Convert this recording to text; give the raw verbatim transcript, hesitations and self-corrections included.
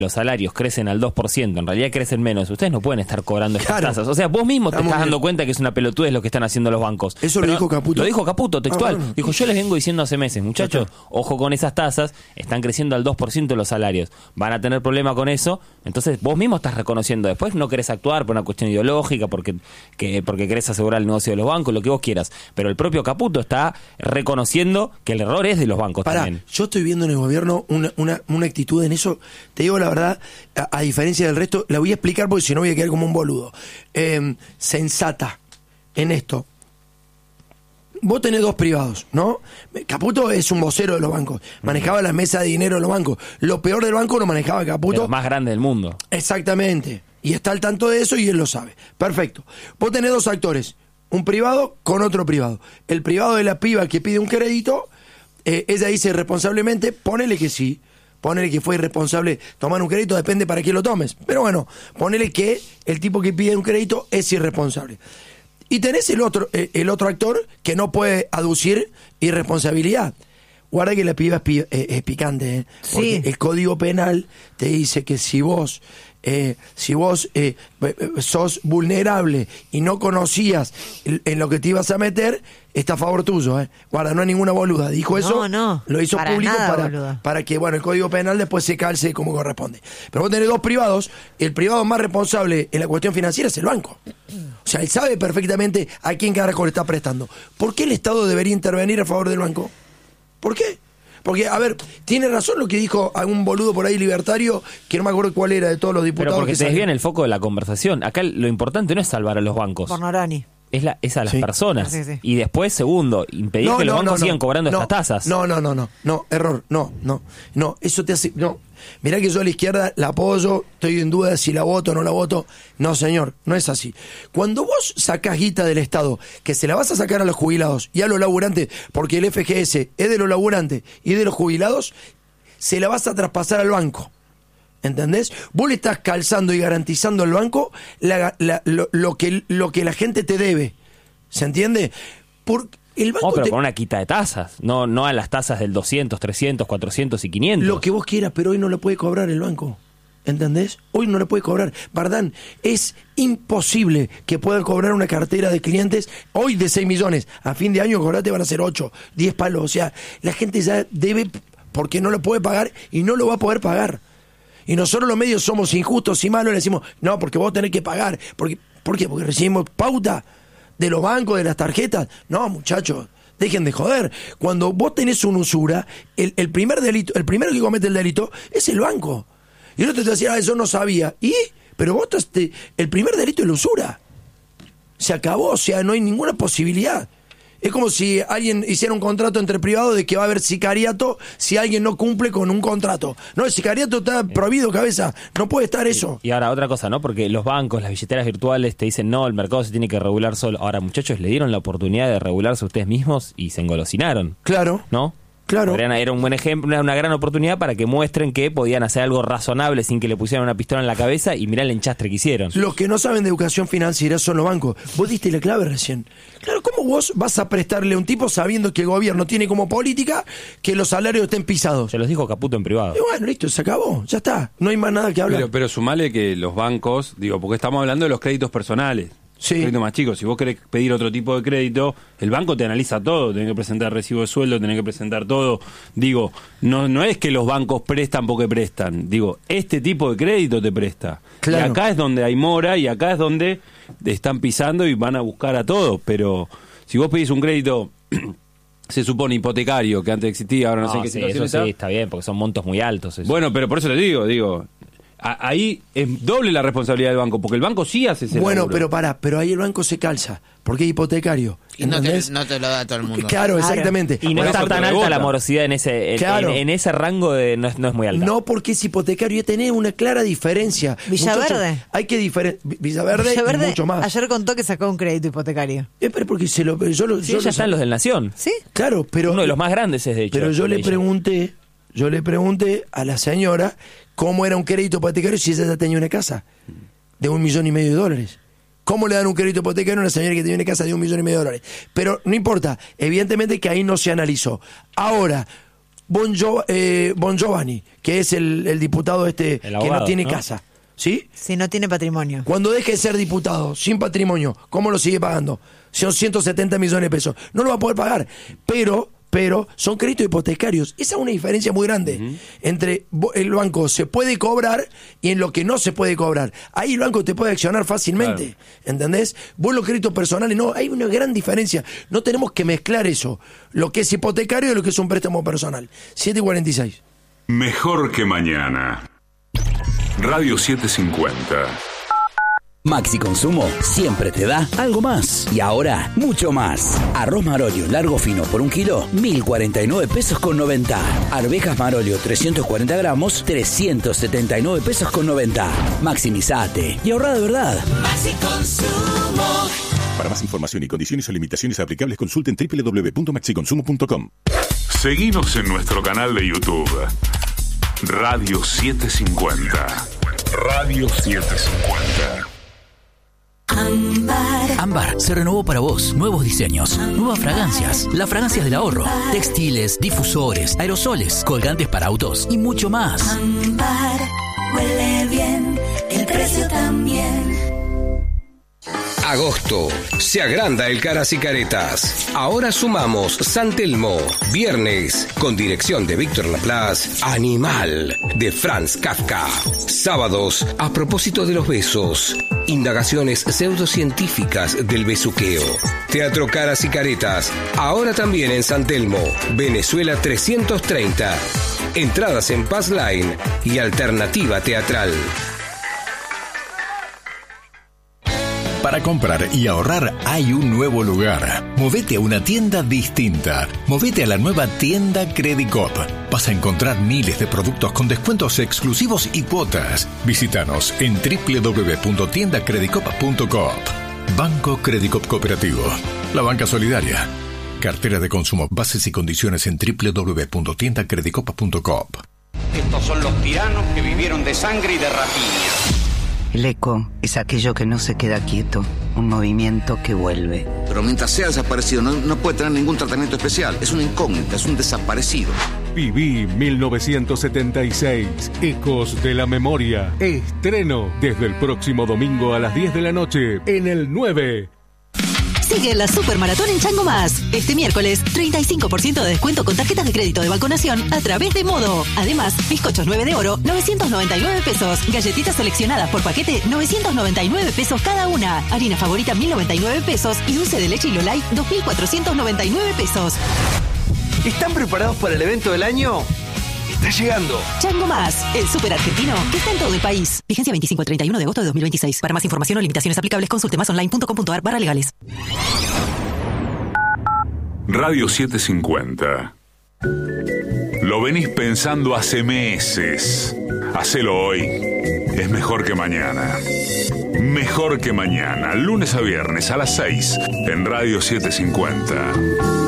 los salarios crecen al dos por ciento, en realidad crecen menos, ustedes no pueden estar cobrando estas Claro. tasas. O sea, vos mismo te Estamos estás dando bien. cuenta que es una pelotudez lo que están haciendo los bancos. Eso Pero lo dijo Caputo. Lo dijo Caputo, textual. Ah, bueno. Dijo, yo les vengo diciendo hace meses, muchachos, ojo con esas tasas, están creciendo al dos por ciento los salarios, van a tener problema con eso, entonces vos mismo estás reconociendo, después no querés actuar por una cuestión ideológica, porque, que, porque querés asegurar el negocio de los bancos, lo que vos quieras, pero el propio Caputo está reconociendo que el error es de los bancos Pará, también. yo estoy viendo en el gobierno una, una, una actitud en eso, te digo la verdad, a, a diferencia del resto, la voy a explicar porque si no voy a quedar como un boludo. Eh, sensata en esto. Vos tenés dos privados, ¿no? Caputo es un vocero de los bancos, manejaba las mesas de dinero de los bancos. Lo peor del banco lo manejaba De Caputo. los más grandes del mundo. Exactamente. Y está al tanto de eso y él lo sabe. Perfecto. Vos tenés dos actores, un privado con otro privado. El privado de la piba que pide un crédito, eh, ella dice irresponsablemente, ponele que sí, ponele que fue irresponsable tomar un crédito, depende para qué lo tomes. Pero bueno, ponele que el tipo que pide un crédito es irresponsable. Y tenés el otro, eh, el otro actor que no puede aducir irresponsabilidad. Guarda que la piba es, pi- eh, es picante, ¿eh? Porque Sí. el Código Penal te dice que si vos, eh, si vos eh, sos vulnerable y no conocías en lo que te ibas a meter, está a favor tuyo, ¿eh? Guarda, no hay ninguna boluda. Dijo No, eso, no, lo hizo para público nada, para, boluda. para que, bueno, el Código Penal después se calce como corresponde. Pero vos tenés dos privados, el privado más responsable en la cuestión financiera es el banco. O sea, él sabe perfectamente a quién carajo le está prestando. ¿Por qué el Estado debería intervenir a favor del banco? ¿Por qué? Porque, a ver, tiene razón lo que dijo algún boludo por ahí libertario, que no me acuerdo cuál era de todos los diputados. Pero porque que se desvían salen. el foco de la conversación. Acá lo importante no es salvar a los bancos. Por Norani. Es, la, es a las Sí. personas. Sí, sí. Y después, segundo, impedir que los bancos sigan cobrando no, estas tasas. No, no, no, no, no, error, no, no, no, eso te hace, no. Mirá que yo a la izquierda la apoyo, estoy en duda de si la voto o no la voto. No, señor, no es así. Cuando vos sacás guita del Estado, que se la vas a sacar a los jubilados y a los laburantes, porque el F G S es de los laburantes y de los jubilados, se la vas a traspasar al banco. ¿Entendés? Vos le estás calzando y garantizando al banco la- la- lo, lo que, lo que la gente te debe. ¿Se entiende? Porque el banco No, pero te- con una quita de tasas. No, no a las tasas del doscientos, trescientos, cuatrocientos y quinientos. lo que vos quieras, pero hoy no lo puede cobrar el banco. ¿Entendés? Hoy no lo puede cobrar. Bardán, es imposible que puedan cobrar una cartera de clientes hoy de seis millones. A fin de año cobrate van a ser ocho, diez palos. O sea, la gente ya debe porque no lo puede pagar y no lo va a poder pagar. Y nosotros los medios somos injustos y malos, le decimos, no, porque vos tenés que pagar. Porque, ¿Por qué? Porque recibimos pauta de los bancos, de las tarjetas. No, muchachos, dejen de joder. Cuando vos tenés una usura, el, el primer delito, el primero que comete el delito es el banco. Y el otro te decía, ah, eso no sabía. ¿Y? Pero vos, te, el primer delito es la usura. Se acabó, o sea, no hay ninguna posibilidad. Es como si alguien hiciera un contrato entre privados de que va a haber sicariato si alguien no cumple con un contrato. No, el sicariato está prohibido, cabeza. No puede estar eso. Y ahora otra cosa, ¿no? Porque los bancos, las billeteras virtuales te dicen, no, el mercado se tiene que regular solo. Ahora, muchachos, le dieron la oportunidad de regularse ustedes mismos y se engolosinaron, Claro, ¿no? claro. Podrían- Era un buen ejemplo, una, una gran oportunidad para que muestren que podían hacer algo razonable sin que le pusieran una pistola en la cabeza y mirá el enchastre que hicieron. Los que no saben de educación financiera son los bancos. Vos diste la clave recién. Claro, ¿cómo vos vas a prestarle a un tipo sabiendo que el gobierno tiene como política que los salarios estén pisados? Se los dijo Caputo en privado. Y bueno, listo, se acabó, ya está. No hay más nada que hablar. Pero, pero sumale que los bancos, digo, porque estamos hablando de los créditos personales. Sí. Crédito más chicos. Si vos querés pedir otro tipo de crédito, el banco te analiza todo. Tenés que presentar recibo de sueldo, tenés que presentar todo. Digo, no, no es que los bancos prestan porque prestan. Digo, este tipo de crédito te presta. Claro. Y acá es donde hay mora y acá es donde están pisando y van a buscar a todos. Pero si vos pedís un crédito, se supone hipotecario, que antes existía, ahora no, sé en qué sí, situación eso está. sí, está bien, porque son montos muy altos. Eso. Bueno, pero por eso te digo, digo, a- ahí es doble la responsabilidad del banco, porque el banco sí hace ese Bueno, laburo. pero pará, pero ahí el banco se calza, porque es hipotecario. Y no te, ¿entendés? no te lo da todo el mundo. Claro, exactamente. y no por está eso te tan alta rebota. la morosidad en ese en, Claro. en- en ese rango de no es, no es muy alta. No porque es hipotecario, y tenés una clara diferencia. Villaverde. Muchachos, hay que diferenciar. Villaverde, Villaverde y mucho más. ayer contó que sacó un crédito hipotecario. Eh, pero porque se lo, yo lo, Sí, yo ya lo están los del Nación. ¿Sí? Claro, pero. Uno de los más grandes es de hecho. Pero yo le Ella. pregunté, yo le pregunté a la señora cómo era un crédito hipotecario si ella ya tenía una casa de un millón y medio de dólares. ¿Cómo le dan un crédito hipotecario a una señora que tiene una casa de un millón y medio de dólares? Pero no importa, evidentemente que ahí no se analizó. Ahora, Bon, Gio- eh, Bon Giovanni, que es el, el diputado este El que abogado, no tiene ¿no? casa. ¿Sí? Si no tiene patrimonio. Cuando deje de ser diputado, sin patrimonio, ¿cómo lo sigue pagando? Son ciento setenta millones de pesos. No lo va a poder pagar. Pero, pero, son créditos hipotecarios. Esa es una diferencia muy grande uh-huh. entre el banco se puede cobrar y en lo que no se puede cobrar. Ahí el banco te puede accionar fácilmente. Claro. ¿Entendés? Vos los créditos personales, no, hay una gran diferencia. No tenemos que mezclar eso. Lo que es hipotecario y lo que es un préstamo personal. siete y cuarenta y seis. Mejor que mañana. Radio setecientos cincuenta. Maxi Consumo siempre te da algo más. Y ahora, mucho más. Arroz Marolio largo fino por un kilo, mil cuarenta y nueve pesos con noventa. Arvejas Marolio trescientos cuarenta gramos, trescientos setenta y nueve pesos con noventa. Maximizate y ahorra de verdad. Maxi Consumo. Para más información y condiciones o limitaciones aplicables, consulten doble u doble u doble u punto maxi consumo punto com. Seguinos en nuestro canal de YouTube. Radio setecientos cincuenta. Radio setecientos cincuenta. Ámbar. Ámbar se renovó para vos. Nuevos diseños, nuevas fragancias, las fragancias del ahorro, textiles, difusores, aerosoles, colgantes para autos y mucho más. Ámbar huele bien, el precio también. Agosto. Se agranda el Caras y Caretas. Ahora sumamos San Telmo. Viernes, con dirección de Víctor Laplace, Animal, de Franz Kafka. Sábados, a propósito de los besos. Indagaciones pseudocientíficas del besuqueo. Teatro Caras y Caretas. Ahora también en San Telmo. Venezuela trescientos treinta. Entradas en Pass Line y Alternativa Teatral. Para comprar y ahorrar hay un nuevo lugar. Movete a una tienda distinta. Movete a la nueva tienda Credicop. Vas a encontrar miles de productos con descuentos exclusivos y cuotas. Visítanos en doble u doble u doble u punto tienda credicop punto coop. Banco Credicop Cooperativo. La banca solidaria. Cartera de consumo. Bases y condiciones en doble u doble u doble u punto tienda credicop punto coop. Estos son los tiranos que vivieron de sangre y de rapiña. El eco es aquello que no se queda quieto, un movimiento que vuelve. Pero mientras sea desaparecido no, no puede tener ningún tratamiento especial, es una incógnita, es un desaparecido. Viví mil novecientos setenta y seis, Ecos de la Memoria. Estreno desde el próximo domingo a las diez de la noche en el nueve. Sigue la Supermaratón en Chango Más. Este miércoles, treinta y cinco por ciento de descuento con tarjetas de crédito de Banco Nación a través de Modo. Además, bizcochos nueve de oro, novecientos noventa y nueve pesos. Galletitas seleccionadas por paquete, novecientos noventa y nueve pesos cada una. Harina favorita, mil noventa y nueve pesos. Y dulce de leche Hilo Light, dos mil cuatrocientos noventa y nueve pesos. ¿Están preparados para el evento del año? Está llegando. Chango Más, el súper argentino que está en todo el país. Vigencia veinticinco al treinta y uno de agosto de dos mil veintiséis. Para más información o limitaciones aplicables, consulte más online punto com punto a r barra legales. Radio setecientos cincuenta. Lo venís pensando hace meses. Hacelo hoy. Es mejor que mañana. Mejor que mañana. Lunes a viernes a las seis en Radio setecientos cincuenta.